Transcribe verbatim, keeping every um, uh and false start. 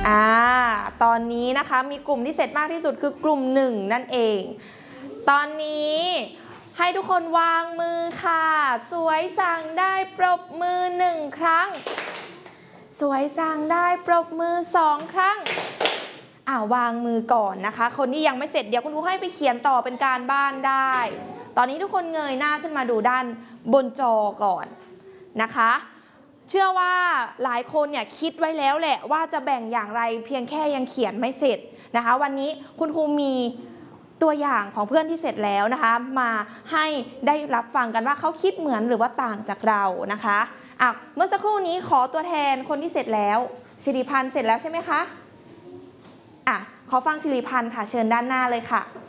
อ่าตอนนี้นะคะมีกลุ่มที่เสร็จมากที่สุดคือกลุ่มหนึ่งนั่นเองตอนนี้ให้ทุกคนวางมือค่ะสวยสั่งได้ปรบมือหนึ่งครั้งสวยสั่งได้ปรบมือสองครั้งอ่าวางมือก่อนนะคะคนที่ยังไม่เสร็จเดี๋ยวคุณครูให้ไปเขียนต่อเป็นการบ้านได้ตอนนี้ทุกคนเงยหน้าขึ้นมาดูด้านบนจอก่อนนะคะเชื่อว่าหลายคนเนี่ยคิดไว้แล้วแหละว่าจะแบ่งอย่างไรเพียงแค่ยังเขียนไม่เสร็จนะคะวันนี้คุณครูมีตัวอย่างของเพื่อนที่เสร็จแล้วนะคะมาให้ได้รับฟังกันว่าเขาคิดเหมือนหรือว่าต่างจากเรานะคะอ่ะเมื่อสักครู่นี้ขอตัวแทนคนที่เสร็จแล้วสิริพันธ์เสร็จแล้วใช่ไหมคะอ่ะขอฟังสิริพันธ์ค่ะเชิญด้านหน้าเลยค่ะ